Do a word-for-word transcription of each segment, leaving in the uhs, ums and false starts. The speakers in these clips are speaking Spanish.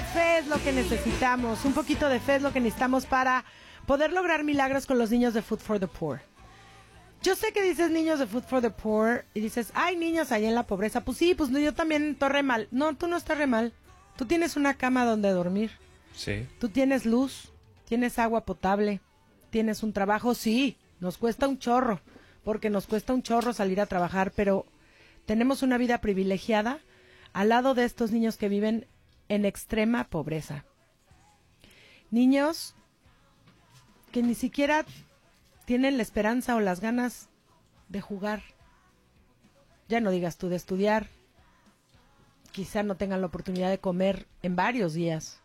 fe es lo que necesitamos, un poquito de fe es lo que necesitamos para poder lograr milagros con los niños de Food for the Poor. Yo sé que dices niños de Food for the Poor y dices, hay niños ahí en la pobreza. Pues sí, pues yo también estoy re mal. No, tú no estás re mal. Tú tienes una cama donde dormir. Sí. Tú tienes luz, tienes agua potable, tienes un trabajo. Sí, nos cuesta un chorro, porque nos cuesta un chorro salir a trabajar, pero tenemos una vida privilegiada al lado de estos niños que viven en extrema pobreza. Niños que ni siquiera tienen la esperanza o las ganas de jugar. Ya no digas tú de estudiar. Quizá no tengan la oportunidad de comer en varios días.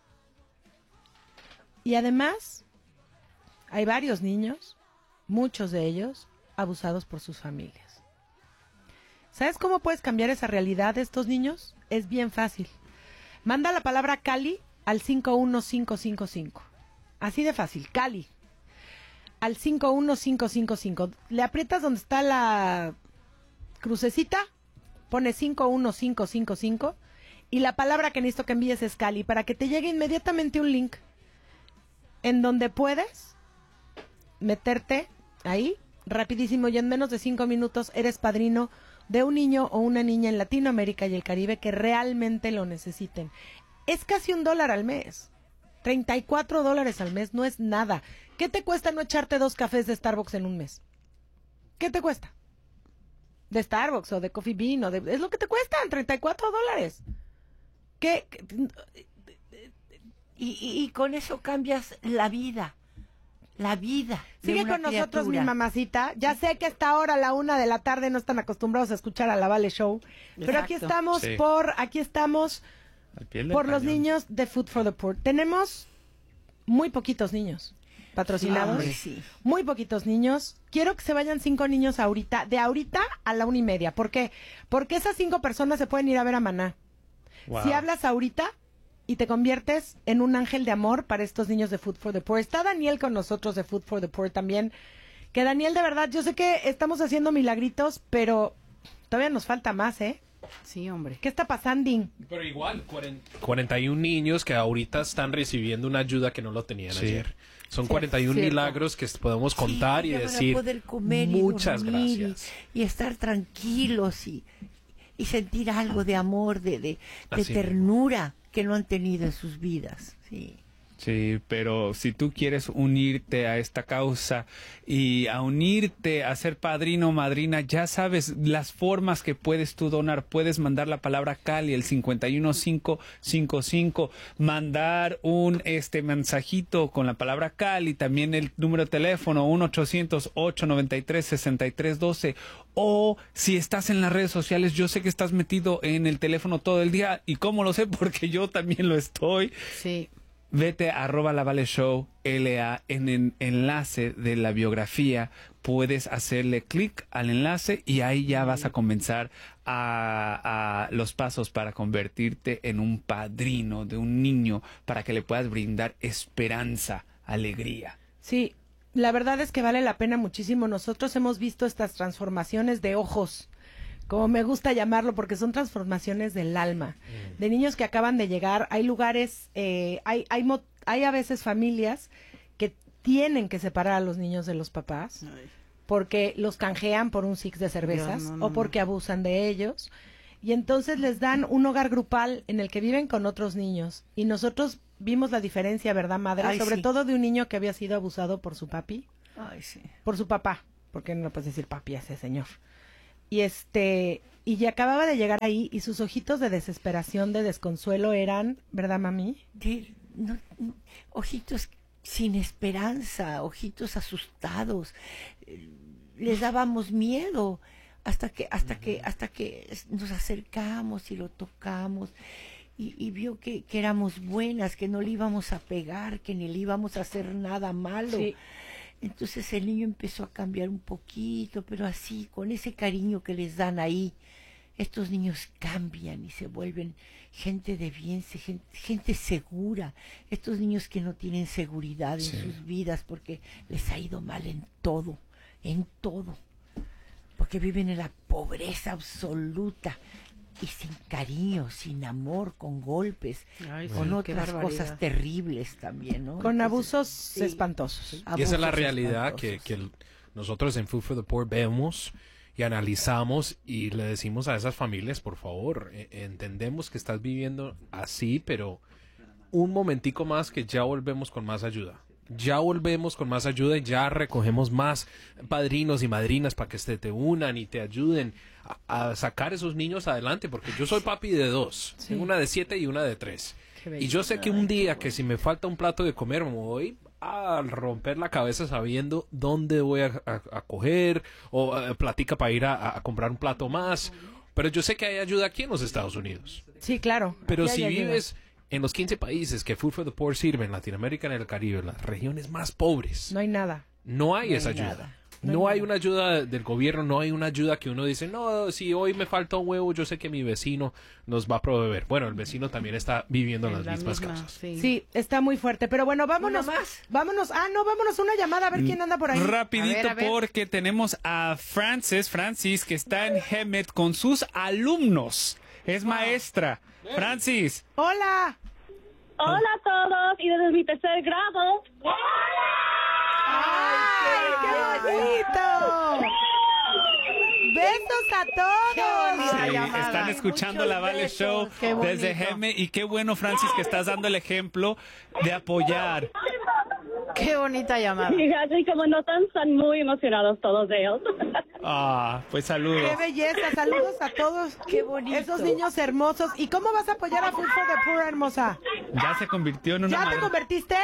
Y además, hay varios niños, muchos de ellos, abusados por sus familias. ¿Sabes cómo puedes cambiar esa realidad de estos niños? Es bien fácil. Manda la palabra Cali al cinco uno cinco cinco cinco. Así de fácil, Cali. Al cinco uno cinco cinco cinco. Le aprietas donde está la crucecita, pone cinco uno cinco cinco cinco y la palabra que necesito que envíes es Cali para que te llegue inmediatamente un link en donde puedes meterte ahí rapidísimo y en menos de cinco minutos eres padrino de un niño o una niña en Latinoamérica y el Caribe que realmente lo necesiten. Es casi un dólar al mes. treinta y cuatro dólares al mes no es nada. ¿Qué te cuesta no echarte dos cafés de Starbucks en un mes? ¿Qué te cuesta? De Starbucks o de Coffee Bean o de... Es lo que te cuestan, treinta y cuatro dólares. ¿Qué? Y, y, y con eso cambias la vida. La vida. Sigue con nosotros, mi mamacita. Ya sé que hasta ahora, a la una de la tarde, no están acostumbrados a escuchar a la Vale Show. Exacto. Pero aquí estamos sí. por... Aquí estamos... por los niños de Food for the Poor. Tenemos muy poquitos niños patrocinados. Sí, sí. Muy poquitos niños. Quiero que se vayan cinco niños ahorita, de ahorita a la una y media. ¿Por qué? Porque esas cinco personas se pueden ir a ver a Maná. Wow. Si hablas ahorita y te conviertes en un ángel de amor para estos niños de Food for the Poor. Está Daniel con nosotros de Food for the Poor también. Que Daniel, de verdad, yo sé que estamos haciendo milagritos, pero todavía nos falta más, ¿eh? Sí, hombre. ¿Qué está pasando? Pero igual, cuarenta y uno niños que ahorita están recibiendo una ayuda que no lo tenían sí. ayer. Son sí, cuarenta y uno cierto. milagros que podemos contar sí, y decir poder comer muchas y gracias. Y, y estar tranquilos y, y sentir algo de amor, de, de, de ternura mismo. Que no han tenido en sus vidas. Sí. Sí, pero si tú quieres unirte a esta causa y a unirte a ser padrino o madrina, ya sabes las formas que puedes tú donar. Puedes mandar la palabra Cali, el cinco uno cinco cinco cinco, mandar un este mensajito con la palabra Cali, también el número de teléfono uno ochocientos ocho noventa y tres sesenta y tres doce. O si estás en las redes sociales, yo sé que estás metido en el teléfono todo el día. ¿Y cómo lo sé? Porque yo también lo estoy. Sí. Vete a arroba la Vale Show, L A, en el enlace de la biografía, puedes hacerle clic al enlace y ahí ya vas a comenzar a, a los pasos para convertirte en un padrino de un niño para que le puedas brindar esperanza, alegría. Sí, la verdad es que vale la pena muchísimo. Nosotros hemos visto estas transformaciones de ojos, como me gusta llamarlo, porque son transformaciones del alma, mm. de niños que acaban de llegar. Hay lugares, eh, hay, hay, mo- hay a veces familias que tienen que separar a los niños de los papás, Ay. porque los canjean por un six de cervezas, no, no, o porque no. abusan de ellos, y entonces les dan un hogar grupal en el que viven con otros niños. Y nosotros vimos la diferencia, ¿verdad, madre? Ay, Sobre sí. todo de un niño que había sido abusado por su papi, Ay, sí. por su papá, porque no puedes decir papi a ese señor. Y este, y ya acababa de llegar ahí y sus ojitos de desesperación, de desconsuelo eran, ¿verdad, mami? De, no, no, ojitos sin esperanza, ojitos asustados. Les dábamos miedo hasta que, hasta uh-huh. que, hasta que nos acercamos y lo tocamos y, y vio que, que éramos buenas, que no le íbamos a pegar, que ni le íbamos a hacer nada malo. Sí. Entonces el niño empezó a cambiar un poquito, pero así, con ese cariño que les dan ahí, estos niños cambian y se vuelven gente de bien, gente, gente segura. Estos niños que no tienen seguridad en sí. sus vidas porque les ha ido mal en todo, en todo. Porque viven en la pobreza absoluta. y sin cariño, sin amor, con golpes, Ay, con sí, otras cosas terribles también, ¿no? Con Entonces, abusos sí, espantosos. Y esa es la abusos realidad que, espantosos. que el- nosotros en Food for the Poor vemos y analizamos y le decimos a esas familias, por favor, eh, entendemos que estás viviendo así, pero un momentico más que ya volvemos con más ayuda. Ya volvemos con más ayuda y ya recogemos más padrinos y madrinas para que se te unan y te ayuden a, a sacar esos niños adelante, porque yo soy papi de dos, Sí. tengo una de siete y una de tres. Qué bello. Y yo sé que un día que si me falta un plato de comer me voy a romper la cabeza sabiendo dónde voy a, a- a coger o eh, platica para ir a, a comprar un plato más. Pero yo sé que hay ayuda aquí en los Estados Unidos. Sí, claro. Pero aquí si hay ayuda. vives en los quince países que Food for the Poor sirve, en Latinoamérica, en el Caribe, en las regiones más pobres, No hay nada. no hay No esa hay ayuda. nada. No hay una ayuda del gobierno, no hay una ayuda que uno dice, no, si hoy me falta un huevo, yo sé que mi vecino nos va a proveer. Bueno, el vecino también está viviendo en las la mismas misma, cosas. sí. Sí, está muy fuerte. Pero bueno, vámonos. ¿Una más? Vámonos. Ah, no, vámonos a una llamada a ver quién anda por ahí. Rapidito A ver, a ver. porque tenemos a Frances, Francis, que está en Hemet con sus alumnos. Es maestra. Francis. Hola. Hola a todos y desde mi tercer grado. ¡Ay, qué bonito! ¡Besos a todos! Sí, llamada. están escuchando Muchos la Vale besos. Show Qué desde bonito. Hemet y qué bueno, Francis, que estás dando el ejemplo de apoyar. Qué bonita llamada. Fíjate como notan, están muy emocionados todos ellos. Ah, pues saludos. ¡Qué belleza! Saludos a todos. Qué bonito. Esos niños hermosos. ¿Y cómo vas a apoyar a Food for the Poor, hermosa? Ya se convirtió en una ¿Ya te madre. convertiste?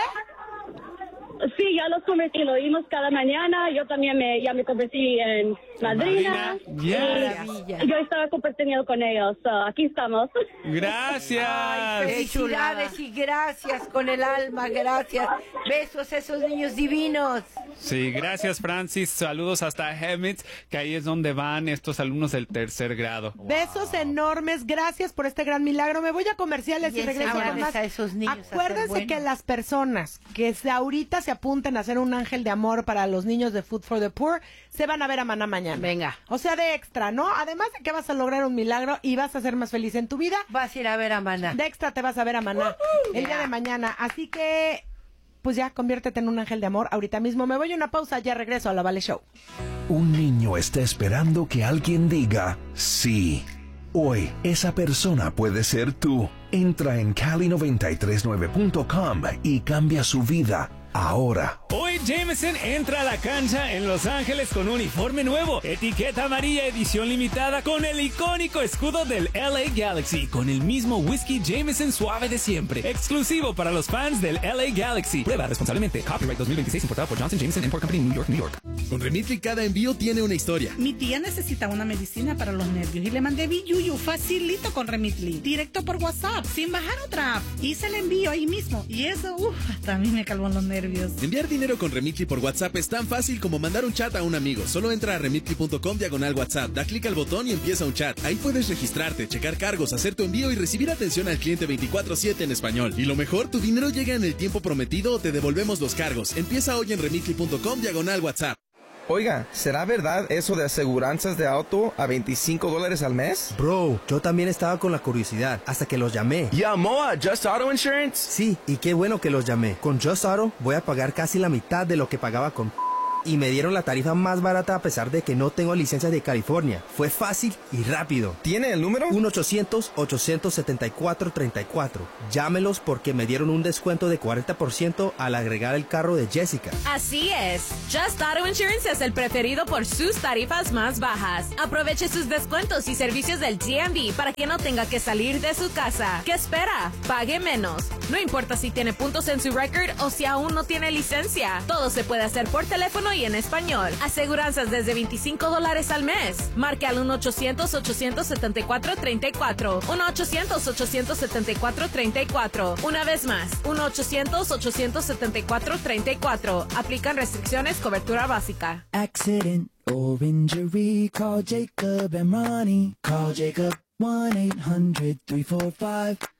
Sí, ya los convertí, lo oímos cada mañana. Yo también me, ya me convertí en madrina. Madrina, yes. Maravilla. Y yo estaba compartiendo con ellos. So, aquí estamos. Gracias. Felicidades y gracias con el alma, gracias. Besos a esos niños divinos. Sí, gracias, Francis. Saludos hasta Hemet, que ahí es donde van estos alumnos del tercer grado. Besos enormes. Gracias por este gran milagro. Me voy a comerciales y, Y regreso con enseñarles más. a esos niños a ser Acuérdense buenos. que las personas que se- ahorita se apunten a ser un ángel de amor para los niños de Food for the Poor se van a ver a Maná mañana. Venga. O sea, de extra, ¿no? Además de que vas a lograr un milagro y vas a ser más feliz en tu vida, Vas a ir a ver a Maná. de extra te vas a ver a Maná el día de mañana. Así que, pues ya, conviértete en un ángel de amor ahorita mismo. Me voy a una pausa, ya regreso a la Vale Show. Un niño está esperando que alguien diga sí. Hoy, esa persona puede ser tú. Entra en Cali noventa y tres nueve punto com y cambia su vida ahora. Hoy Jameson entra a la cancha en Los Ángeles con un uniforme nuevo, etiqueta amarilla edición limitada con el icónico escudo del L A Galaxy, con el mismo whisky Jameson suave de siempre, exclusivo para los fans del L A Galaxy. Prueba responsablemente. Copyright dos mil veintiséis importado por Johnson Jameson Import Company, New York, New York. Con Remitly cada envío tiene una historia. Mi tía necesita una medicina para los nervios y le mandé Biyuyu facilito con Remitly, directo por WhatsApp, sin bajar otra app. Hice el envío ahí mismo y eso, uff, hasta a mí me calmó los nervios. Enviar dinero con Remitly por WhatsApp es tan fácil como mandar un chat a un amigo. Solo entra a remitly punto com diagonal WhatsApp, da clic al botón y empieza un chat. Ahí puedes registrarte, checar cargos, hacer tu envío y recibir atención al cliente veinticuatro siete en español. Y lo mejor, tu dinero llega en el tiempo prometido o te devolvemos los cargos. Empieza hoy en remitly punto com diagonal WhatsApp. Oiga, ¿será verdad eso de aseguranzas de auto a veinticinco dólares al mes? Bro, yo también estaba con la curiosidad hasta que los llamé. ¿Llamó a Just Auto Insurance? Sí, y qué bueno que los llamé. Con Just Auto voy a pagar casi la mitad de lo que pagaba con... Y me dieron la tarifa más barata a pesar de que no tengo licencia de California. Fue fácil y rápido. ¿Tiene el número? uno ochocientos, ochocientos setenta y cuatro, treinta y cuatro. Llámelos porque me dieron un descuento de cuarenta por ciento al agregar el carro de Jessica. Así es. Just Auto Insurance es el preferido por sus tarifas más bajas. Aproveche sus descuentos y servicios del D M V para que no tenga que salir de su casa. ¿Qué espera? Pague menos. No importa si tiene puntos en su record o si aún no tiene licencia. Todo se puede hacer por teléfono y en español. Aseguranzas desde veinticinco dólares al mes. Marque al uno ochocientos, ochocientos setenta y cuatro, treinta y cuatro. uno ochocientos, ochocientos setenta y cuatro, treinta y cuatro. Una vez más, uno ochocientos, ochocientos setenta y cuatro, treinta y cuatro. Aplican restricciones, cobertura básica. Accident or injury, call Jacob and Ronnie. Call Jacob one eight hundred, three four five,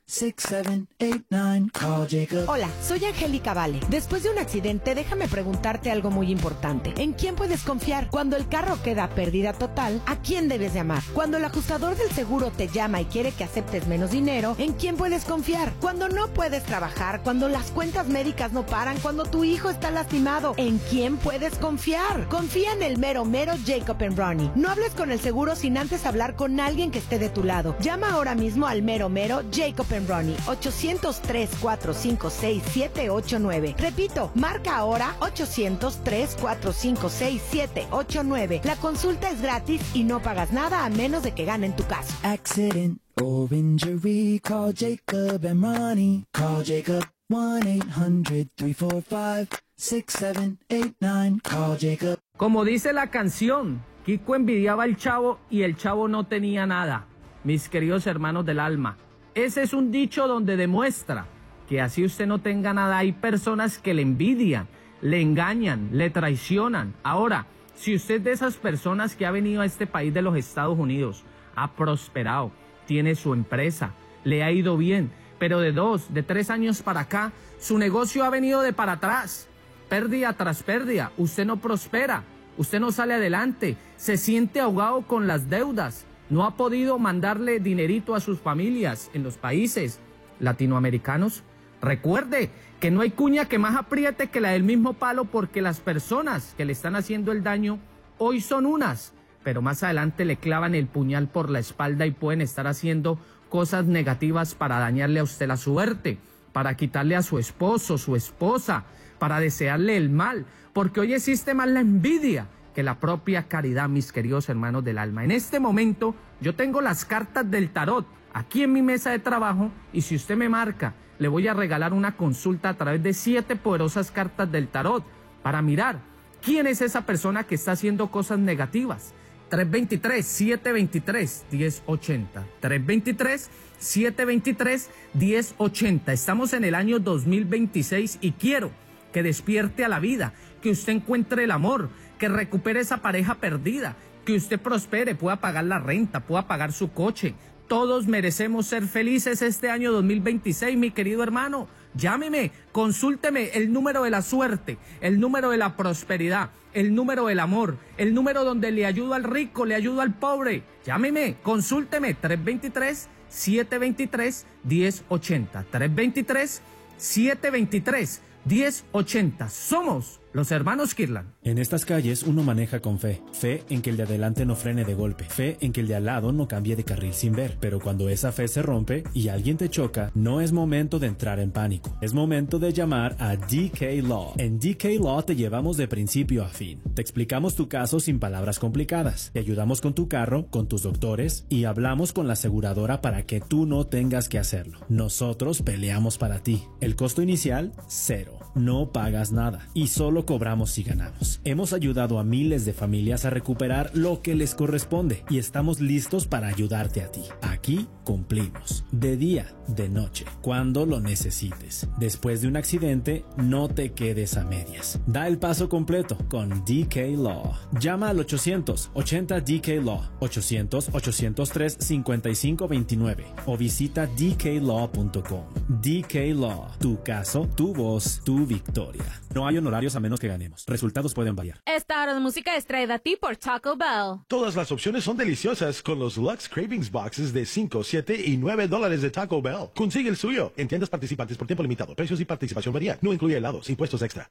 six seven eight nine. Call Jacob. Hola, soy Angélica Vale. Después de un accidente, déjame preguntarte algo muy importante. ¿En quién puedes confiar? Cuando el carro queda a pérdida total, ¿a quién debes llamar? Cuando el ajustador del seguro te llama y quiere que aceptes menos dinero, ¿en quién puedes confiar? Cuando no puedes trabajar, cuando las cuentas médicas no paran, cuando tu hijo está lastimado, ¿en quién puedes confiar? Confía en el mero mero Jacob and Ronnie. No hables con el seguro sin antes hablar con alguien que esté de tu lado. Llama ahora mismo al mero mero Jacob and Ronnie. ochocientos, tres cuatro cinco seis, siete ocho nueve. Repito, marca ahora ochocientos, tres cuatro cinco seis, siete ocho nueve. La consulta es gratis y no pagas nada a menos de que ganen tu caso. Accident or injury, call Jacob and Ronnie. Call Jacob one eight hundred, three four five, six seven eight nine. Call Jacob. Como dice la canción, Kiko envidiaba al chavo y el chavo no tenía nada. Mis queridos hermanos del alma, ese es un dicho donde demuestra que así usted no tenga nada, hay personas que le envidian, le engañan, le traicionan. Ahora, si usted es de esas personas que ha venido a este país de los Estados Unidos, ha prosperado, tiene su empresa, le ha ido bien, pero de dos, de tres años para acá, su negocio ha venido de para atrás, pérdida tras pérdida, usted no prospera, usted no sale adelante, se siente ahogado con las deudas, no ha podido mandarle dinerito a sus familias en los países latinoamericanos. Recuerde que no hay cuña que más apriete que la del mismo palo, porque las personas que le están haciendo el daño hoy son unas, pero más adelante le clavan el puñal por la espalda y pueden estar haciendo cosas negativas para dañarle a usted la suerte, para quitarle a su esposo, su esposa, para desearle el mal, porque hoy existe más la envidia que la propia caridad, mis queridos hermanos del alma. En este momento yo tengo las cartas del tarot aquí en mi mesa de trabajo y si usted me marca, le voy a regalar una consulta a través de siete poderosas cartas del tarot para mirar quién es esa persona que está haciendo cosas negativas. tres dos tres, siete dos tres, uno cero ocho cero. tres dos tres, siete dos tres, uno cero ocho cero. Estamos en el año dos mil veintiséis y quiero que despierte a la vida, que usted encuentre el amor, que recupere esa pareja perdida, que usted prospere, pueda pagar la renta, pueda pagar su coche. Todos merecemos ser felices este año dos mil veintiséis, mi querido hermano. Llámeme, consúlteme el número de la suerte, el número de la prosperidad, el número del amor, el número donde le ayudo al rico, le ayudo al pobre. Llámeme, consúlteme, tres dos tres, siete dos tres, uno cero ocho cero. tres dos tres, siete dos tres, uno cero ocho cero. Somos los hermanos Kirlan. En estas calles uno maneja con fe, fe en que el de adelante no frene de golpe, fe en que el de al lado no cambie de carril sin ver, pero cuando esa fe se rompe y alguien te choca, no es momento de entrar en pánico, es momento de llamar a D K Law. En D K Law te llevamos de principio a fin, te explicamos tu caso sin palabras complicadas, te ayudamos con tu carro, con tus doctores y hablamos con la aseguradora para que tú no tengas que hacerlo. Nosotros peleamos para ti, el costo inicial, cero, no pagas nada y solo cobramos si ganamos. Hemos ayudado a miles de familias a recuperar lo que les corresponde y estamos listos para ayudarte a ti. Aquí cumplimos, de día, de noche, cuando lo necesites. Después de un accidente, no te quedes a medias. Da el paso completo con D K Law. Llama al ochocientos ochenta D K Law, ochocientos, ochocientos tres, cincuenta y cinco veintinueve o visita d k law punto com. D K Law, tu caso, tu voz, tu victoria. No hay honorarios a menos que ganemos. Resultados pueden variar. Esta hora de música es traída a ti por Taco Bell. Todas las opciones son deliciosas con los Lux Cravings Boxes de cinco, siete y nueve dólares de Taco Bell. Consigue el suyo en tiendas participantes por tiempo limitado. Precios y participación varían. No incluye helados, impuestos extra.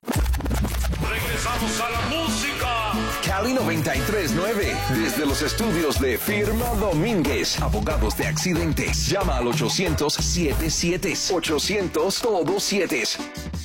Regresamos a la música. Cali noventa y tres punto nueve. Desde los estudios de Firma Domínguez. Abogados de accidentes. Llama al ochocientos, siete siete, ochocientos, todos siete.